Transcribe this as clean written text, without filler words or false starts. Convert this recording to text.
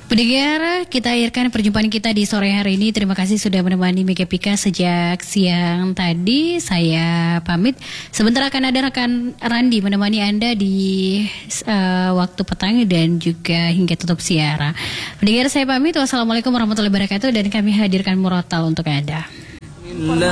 Pendengar, kita akhirkan perjumpaan kita di sore hari ini. Terima kasih sudah menemani Mega Pika sejak siang tadi. Saya pamit. Sebentar akan ada rekan Randi menemani Anda di waktu petang dan juga hingga tutup siaran. Pendengar, saya pamit. Wassalamualaikum warahmatullahi wabarakatuh. Dan kami hadirkan murotal untuk Anda.